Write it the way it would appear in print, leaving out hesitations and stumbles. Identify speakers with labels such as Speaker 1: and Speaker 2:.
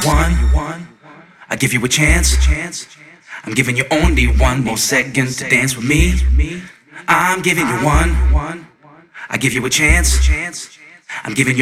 Speaker 1: one. I give you a chance. I'm giving you only one more second to dance with me. I'm giving you one. I give you a chance. I'm giving you